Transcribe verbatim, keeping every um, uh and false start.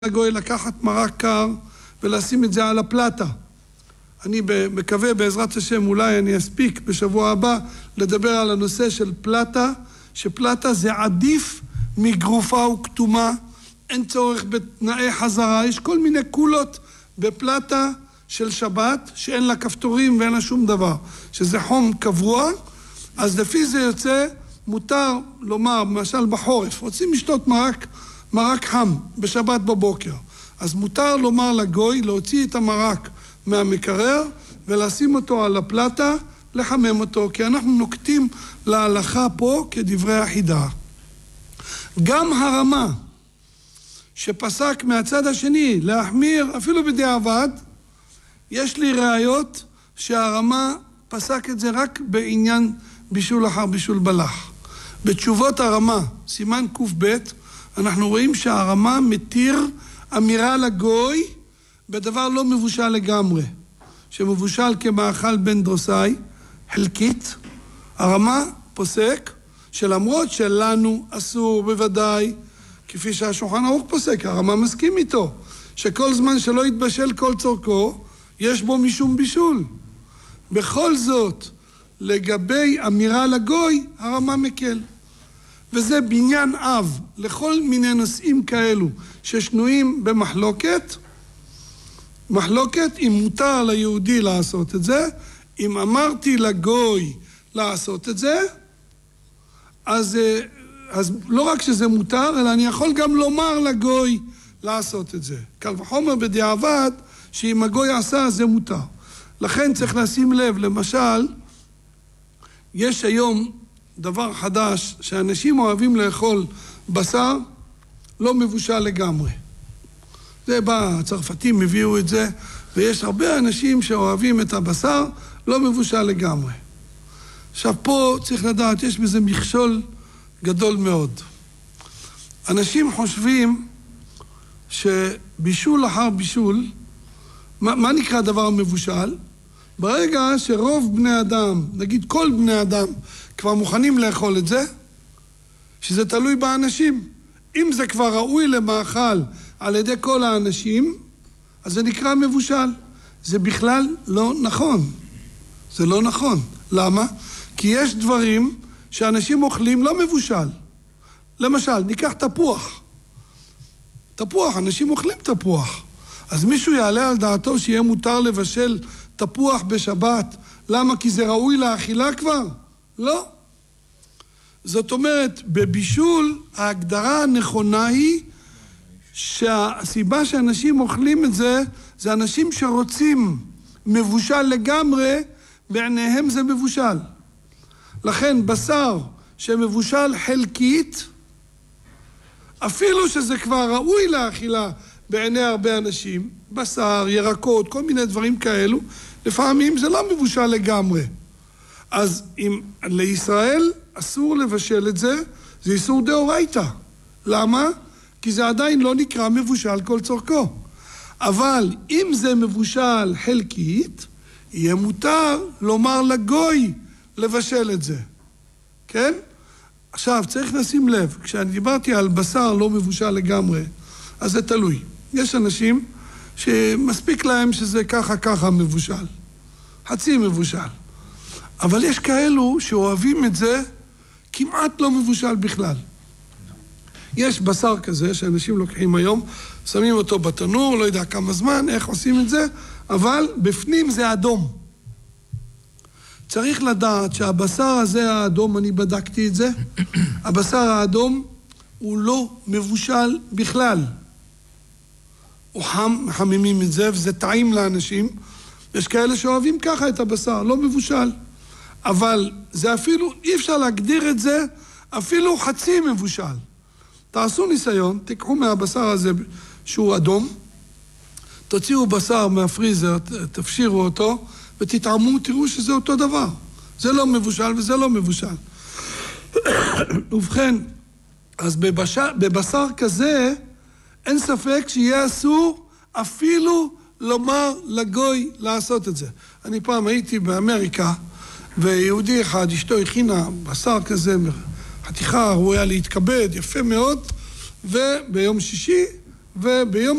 הגוי לקחת מרק קר ולשים את זה על הפלטה. אני מקווה בעזרת השם אולי אני אספיק בשבוע הבא לדבר על הנושא של פלטה, שפלטה זה עדיף מגרופה וכתומה, אין צורך בתנאי חזרה, יש כל מיני קולות בפלטה של שבת שאין לה כפתורים ואין לה שום דבר, שזה חום קבוע, אז לפי זה יוצא מותר לומר, למשל בחורף, רוצים לשתות מרק, מרק חם בשבת בבוקר, אז מותר לומר לגוי להוציא את המרק מהמקרר ולשים אותו על הפלטה, לחמם אותו, כי אנחנו נוקטים להלכה פה כדברי החידה. גם הרמה שפסק מהצד השני להחמיר אפילו בדיעבד, יש לי ראיות שהרמה פסק את זה רק בעניין בישול אחר בישול בלח. בתשובות הרמה, סימן קוף בית, אנחנו רואים שהרמה מתיר אמירה לגוי בדבר לא מבושל לגמרי, שמבושל כמאכל בן דרוסאי, חלקית. הרמה פוסק שלמרות שלנו אסור בוודאי, כפי שהשולחן ערוך פוסק, הרמה מסכים איתו, שכל זמן שלא יתבשל כל צורכו, יש בו משום בישול. בכל זאת, לגבי אמירה לגוי, הרמה מקל. וזה בניין אב לכל מיני נושאים כאלו ששנויים במחלוקת. מחלוקת אם מותר ליהודי לעשות את זה, אם אמרתי לגוי לעשות את זה, אז, אז לא רק שזה מותר, אלא אני יכול גם לומר לגוי לעשות את זה. קל וחומר בדיעבד, שאם הגוי עשה זה מותר. לכן צריך לשים לב, למשל, יש היום דבר חדש, שאנשים אוהבים לאכול בשר לא מבושל לגמרי. זה בא, הצרפתים הביאו את זה, ויש הרבה אנשים שאוהבים את הבשר לא מבושל לגמרי. עכשיו פה צריך לדעת, יש בזה מכשול גדול מאוד. אנשים חושבים שבישול אחר בישול, מה, מה נקרא דבר מבושל? ברגע שרוב בני אדם, נגיד כל בני אדם, כבר מוכנים לאכול את זה, שזה תלוי באנשים. אם זה כבר ראוי למאכל על ידי כל האנשים, אז זה נקרא מבושל. זה בכלל לא נכון. זה לא נכון. למה? כי יש דברים שאנשים אוכלים לא מבושל. למשל, ניקח תפוח. תפוח, אנשים אוכלים תפוח. אז מישהו יעלה על דעתו שיהיה מותר לבשל תפוח בשבת. למה? כי זה ראוי לאכילה כבר? לא. זאת אומרת, בבישול ההגדרה הנכונה היא שהסיבה שאנשים אוכלים את זה, זה אנשים שרוצים מבושל לגמרי, בעיניהם זה מבושל. לכן בשר שמבושל חלקית, אפילו שזה כבר ראוי לאכילה בעיני הרבה אנשים, בשר, ירקות, כל מיני דברים כאלו, לפעמים זה לא מבושל לגמרי. אז אם לישראל אסור לבשל את זה, זה איסור דאורייתא. למה? כי זה עדיין לא נקרא מבושל כל צורכו. אבל אם זה מבושל חלקית, יהיה מותר לומר לגוי לבשל את זה. כן? עכשיו, צריך לשים לב, כשאני דיברתי על בשר לא מבושל לגמרי, אז זה תלוי. יש אנשים שמספיק להם שזה ככה ככה מבושל. חצי מבושל. אבל יש כאלו שאוהבים את זה כמעט לא מבושל בכלל. יש בשר כזה שאנשים לוקחים היום, שמים אותו בתנור, לא יודע כמה זמן, איך עושים את זה, אבל בפנים זה אדום. צריך לדעת שהבשר הזה האדום, אני בדקתי את זה, הבשר האדום הוא לא מבושל בכלל. הוא חם, מחממים את זה, וזה טעים לאנשים. יש כאלה שאוהבים ככה את הבשר, לא מבושל. אבל זה אפילו, אי אפשר להגדיר את זה, אפילו חצי מבושל. תעשו ניסיון, תיקחו מהבשר הזה שהוא אדום, תוציאו בשר מהפריזר, תפשירו אותו, ותתעמו, תראו שזה אותו דבר. זה לא מבושל וזה לא מבושל. ובכן, אז בבשר, בבשר כזה, אין ספק שיהיה אסור אפילו לומר לגוי לעשות את זה. אני פעם הייתי באמריקה, ויהודי אחד, אשתו הכינה בשר כזה, חתיכה, הוא היה להתכבד, יפה מאוד, וביום שישי וביום